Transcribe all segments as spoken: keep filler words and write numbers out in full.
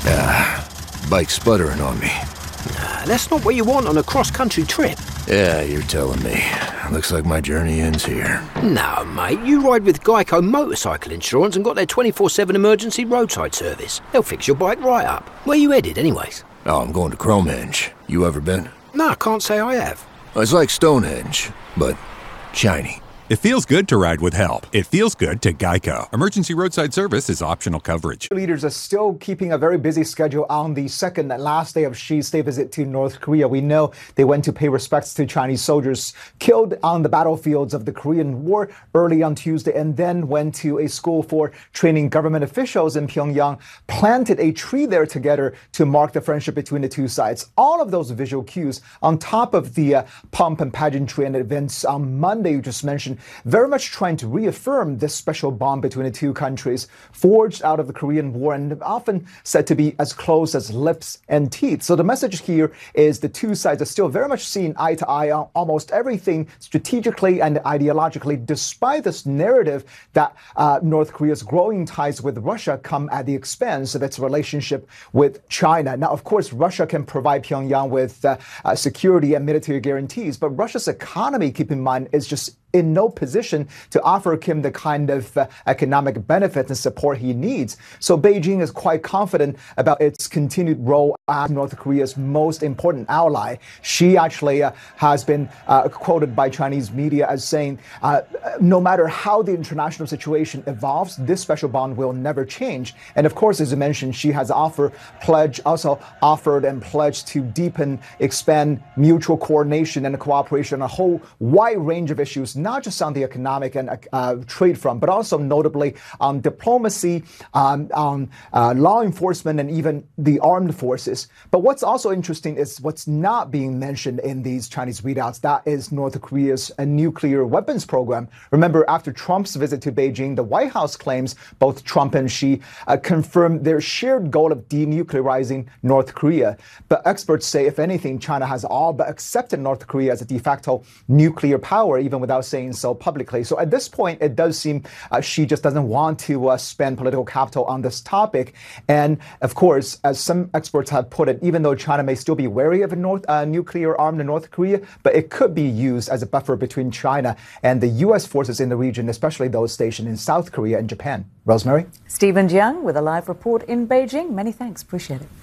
Ah, bike's sputtering on me. Nah, that's not what you want on a cross-country trip. Yeah, you're telling me. Looks like my journey ends here. No, mate, you ride with Geico Motorcycle Insurance and got their twenty-four seven emergency roadside service. They'll fix your bike right up. Where you headed, anyways? Oh, I'm going to Cromhenge. You ever been? No, I can't say I have. It's like Stonehenge, but shiny. It feels good to ride with help. It feels good to Geico. Emergency roadside service is optional coverage. Leaders are still keeping a very busy schedule on the second and last day of Xi's state visit to North Korea. We know they went to pay respects to Chinese soldiers killed on the battlefields of the Korean War early on Tuesday, and then went to a school for training government officials in Pyongyang, planted a tree there together to mark the friendship between the two sides. All of those visual cues on top of the uh, pomp and pageantry and events on Monday you just mentioned, very much trying to reaffirm this special bond between the two countries, forged out of the Korean War and often said to be as close as lips and teeth. So the message here is the two sides are still very much seeing eye to eye on almost everything strategically and ideologically, despite this narrative that uh, North Korea's growing ties with Russia come at the expense of its relationship with China. Now, of course, Russia can provide Pyongyang with uh, uh, security and military guarantees, but Russia's economy, keep in mind, is just in no position to offer Kim the kind of uh, economic benefits and support he needs. So Beijing is quite confident about its continued role as North Korea's most important ally. She actually uh, has been uh, quoted by Chinese media as saying, uh, no matter how the international situation evolves, this special bond will never change. And of course, as you mentioned, she has offered, pledge, also offered and pledged to deepen, expand mutual coordination and cooperation on a whole wide range of issues, not just on the economic and uh, trade front, but also notably on diplomacy, um, on uh, law enforcement, and even the armed forces. But what's also interesting is what's not being mentioned in these Chinese readouts. That is North Korea's uh, nuclear weapons program. Remember, after Trump's visit to Beijing, the White House claims both Trump and Xi uh, confirmed their shared goal of denuclearizing North Korea. But experts say, if anything, China has all but accepted North Korea as a de facto nuclear power, even without saying so publicly. So at this point, it does seem uh, Xi just doesn't want to uh, spend political capital on this topic. And of course, as some experts have put it, even though China may still be wary of a North, uh, nuclear armed North Korea, but it could be used as a buffer between China and the U S forces in the region, especially those stationed in South Korea and Japan. Rosemary? Stephen Jiang with a live report in Beijing. Many thanks. Appreciate it.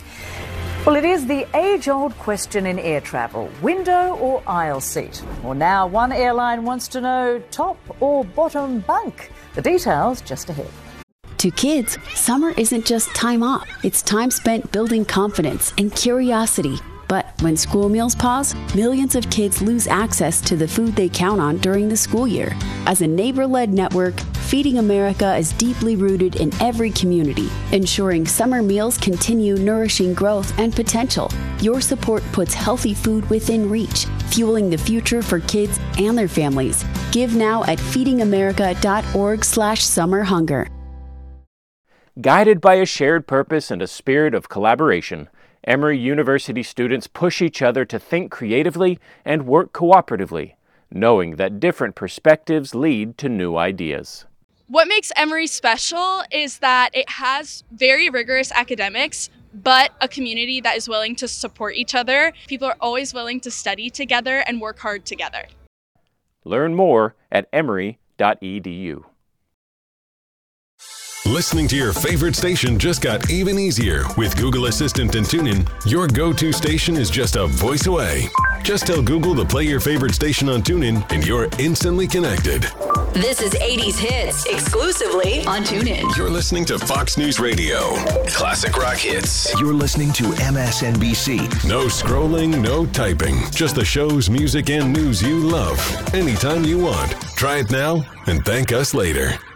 Well, it is the age-old question in air travel, window or aisle seat? Well, now one airline wants to know top or bottom bunk. The details just ahead. To kids, summer isn't just time off. It's time spent building confidence and curiosity. But when school meals pause, millions of kids lose access to the food they count on during the school year. As a neighbor-led network, Feeding America is deeply rooted in every community, ensuring summer meals continue nourishing growth and potential. Your support puts healthy food within reach, fueling the future for kids and their families. Give now at feedingamerica.org slash summer hunger. Guided by a shared purpose and a spirit of collaboration, Emory University students push each other to think creatively and work cooperatively, knowing that different perspectives lead to new ideas. What makes Emory special is that it has very rigorous academics, but a community that is willing to support each other. People are always willing to study together and work hard together. Learn more at emory dot e d u. Listening to your favorite station just got even easier. With Google Assistant and TuneIn, your go-to station is just a voice away. Just tell Google to play your favorite station on TuneIn and you're instantly connected. This is eighties Hits, exclusively on TuneIn. You're listening to Fox News Radio. Classic rock hits. You're listening to M S N B C. No scrolling, no typing. Just the shows, music, and news you love. Anytime you want. Try it now and thank us later.